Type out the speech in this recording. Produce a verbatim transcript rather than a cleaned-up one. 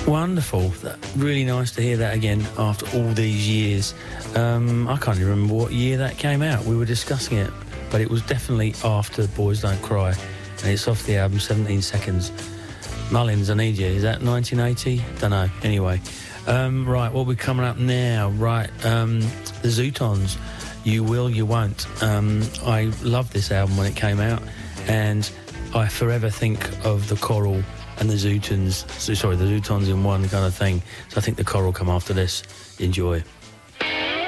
Wonderful. That, really nice to hear that again after all these years. Um, I can't even remember what year that came out. We were discussing it, but it was definitely after Boys Don't Cry, and it's off the album seventeen seconds. Mullins, I Need You. Is that nineteen eighty? Don't know. Anyway. Um, right, what we're coming up now? Right, um, the Zootons. You Will, You Won't. Um, I loved this album when it came out, and I forever think of the Coral and the Zootons, so, sorry, the Zootons in one kind of thing. So I think the Coral come after this. Enjoy.